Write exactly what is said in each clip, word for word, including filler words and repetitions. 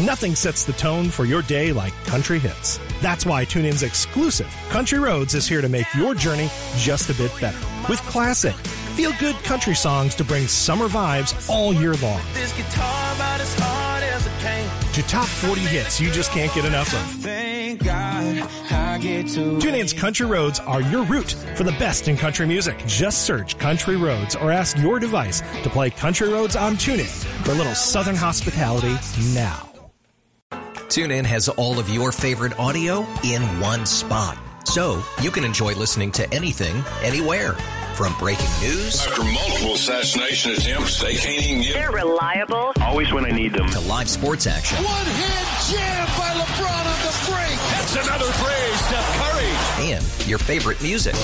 Nothing sets the tone for your day like country hits. That's why TuneIn's exclusive Country Roads is here to make your journey just a bit better. With classic, feel-good country songs to bring summer vibes all year long. This guitar about as hard as it came. To top forty hits you just can't get enough of. Thank God I get to TuneIn's Country Roads are your route for the best in country music. Just search Country Roads or ask your device to play Country Roads on TuneIn for a little Southern hospitality now. TuneIn has all of your favorite audio in one spot, so you can enjoy listening to anything, anywhere. From breaking news after multiple assassination attempts, they can't even get. They're reliable. Always when I need them. To live sports action. One-hand jam by LeBron on the break. That's another phrase, Steph Curry. And your favorite music.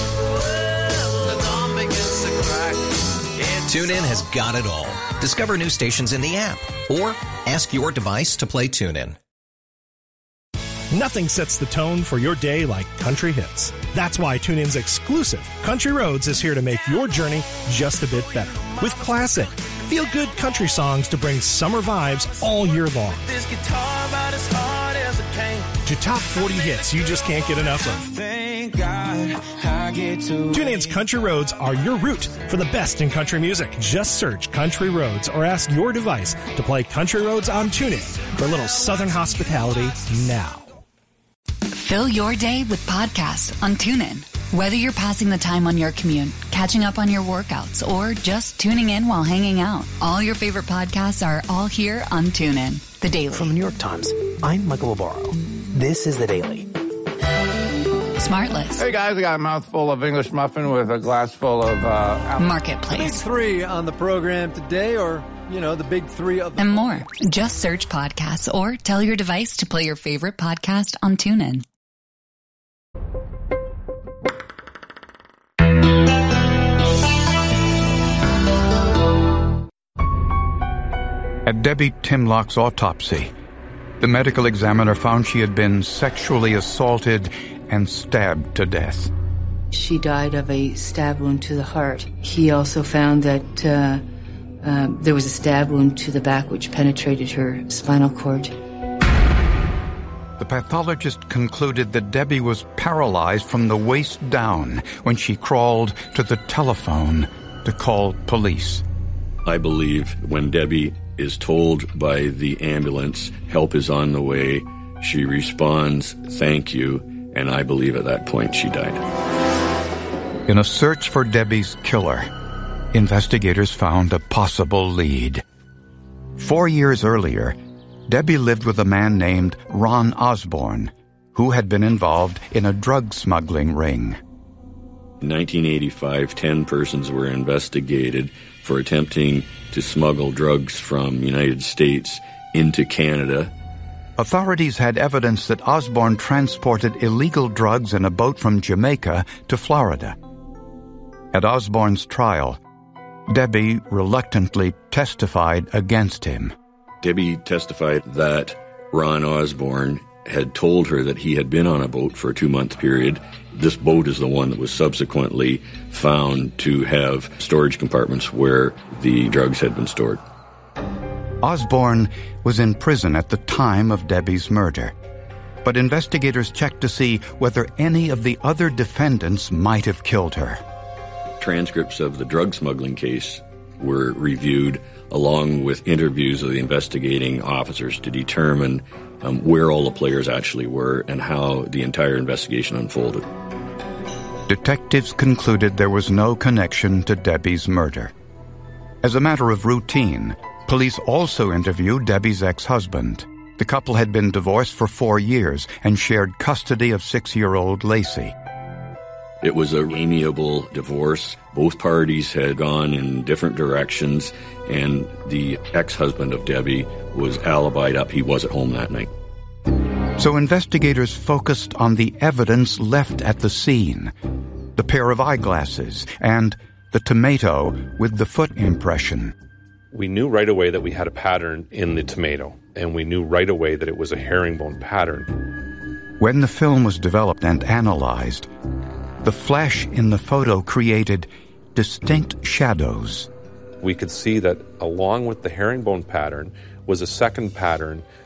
TuneIn has got it all. Discover new stations in the app or ask your device to play TuneIn. Nothing sets the tone for your day like country hits. That's why TuneIn's exclusive Country Roads is here to make your journey just a bit better. With classic, feel-good country songs to bring summer vibes all year long. This guitar about as hard as it came. To top forty hits you just can't get enough of. Thank God I get to TuneIn's Country Roads are your route for the best in country music. Just search Country Roads or ask your device to play Country Roads on TuneIn for a little Southern hospitality now. Fill your day with podcasts on TuneIn. Whether you're passing the time on your commute, catching up on your workouts, or just tuning in while hanging out, all your favorite podcasts are all here on TuneIn. The Daily. From the New York Times, I'm Michael Obaro. This is The Daily. Smartless. Hey guys, I got a mouthful of English muffin with a glass full of uh, Marketplace. Big three on the program today, or, you know, the big three of the and more. Just search podcasts or tell your device to play your favorite podcast on TuneIn. At Debbie Timlock's autopsy, the medical examiner found she had been sexually assaulted and stabbed to death. She died of a stab wound to the heart. He also found that uh, uh, there was a stab wound to the back which penetrated her spinal cord. The pathologist concluded that Debbie was paralyzed from the waist down when she crawled to the telephone to call police. I believe when Debbie is told by the ambulance, help is on the way, she responds, thank you, and I believe at that point she died. In a search for Debbie's killer, investigators found a possible lead. Four years earlier, Debbie lived with a man named Ron Osborne, who had been involved in a drug smuggling ring. In nineteen eighty-five, ten persons were investigated for attempting to smuggle drugs from the United States into Canada. Authorities had evidence that Osborne transported illegal drugs in a boat from Jamaica to Florida. At Osborne's trial, Debbie reluctantly testified against him. Debbie testified that Ron Osborne had told her that he had been on a boat for a two-month period. This boat is the one that was subsequently found to have storage compartments where the drugs had been stored. Osborne was in prison at the time of Debbie's murder, but investigators checked to see whether any of the other defendants might have killed her. Transcripts of the drug smuggling case were reviewed along with interviews of the investigating officers to determine um, where all the players actually were and how the entire investigation unfolded. Detectives concluded there was no connection to Debbie's murder. As a matter of routine, police also interviewed Debbie's ex-husband. The couple had been divorced for four years and shared custody of six-year-old Lacey. It was an amiable divorce. Both parties had gone in different directions, and the ex-husband of Debbie was alibied up. He was at home that night. So investigators focused on the evidence left at the scene, the pair of eyeglasses and the tomato with the foot impression. We knew right away that we had a pattern in the tomato, and we knew right away that it was a herringbone pattern. When the film was developed and analyzed, the flesh in the photo created distinct shadows. We could see that along with the herringbone pattern was a second pattern